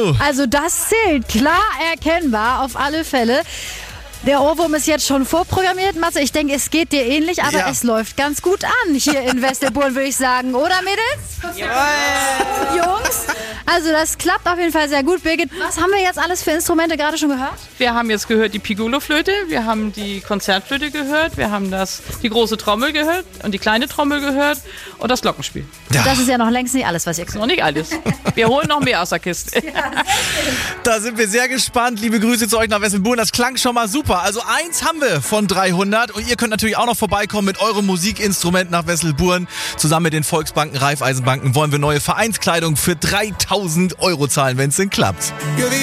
du? Also das zählt, klar erkennbar, auf alle Fälle. Der Ohrwurm ist jetzt schon vorprogrammiert, Matze. Ich denke, es geht dir ähnlich, aber es läuft ganz gut an hier in Westerburn, würde ich sagen. Oder, Mädels? Jawohl. Jungs? Also das klappt auf jeden Fall sehr gut. Birgit, was haben wir jetzt alles für Instrumente gerade schon gehört? Wir haben jetzt gehört die Piccolo-Flöte, wir haben die Konzertflöte gehört, wir haben die große Trommel gehört und die kleine Trommel gehört und das Glockenspiel. Ja. Das ist ja noch längst nicht alles, was ihr könnt. Noch nicht alles. Wir holen noch mehr aus der Kiste. Da sind wir sehr gespannt. Liebe Grüße zu euch nach Westerburn. Das klang schon mal super. Also 1 haben wir von 300 und ihr könnt natürlich auch noch vorbeikommen mit eurem Musikinstrument nach Westerburn. Zusammen mit den Volksbanken, Raiffeisenbanken wollen wir neue Vereinskleidung für 3.000 € zahlen, wenn es denn klappt.